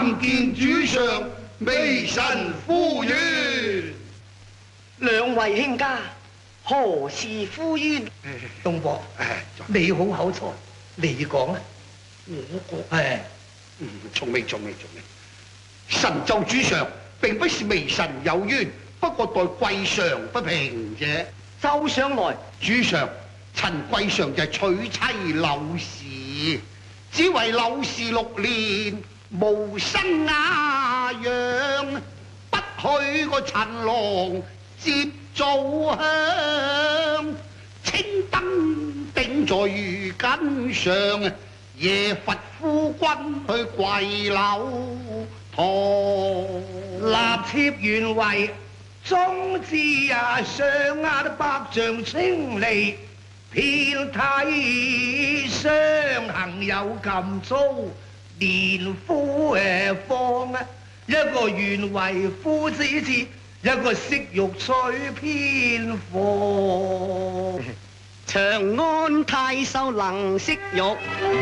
參見主上，微臣呼冤。 兩位卿家何時呼冤？ 東伯，你好口才，你講啊！ 我講，從未。神奏主上，並不是微臣有冤，不過待貴上不平啫。 奏上來， 主上，陳貴上就係娶妻柳氏，只為柳氏6年無生雅養，不許個陳郎接灶香，青燈頂在魚根上，夜罰夫君去跪樓堂。 立妾原為宗旨啊，上壓得百丈青離，遍體傷痕有咁糟，連夫芳啊，一個原為夫子節，一個色欲取偏房。 長安太守能色欲。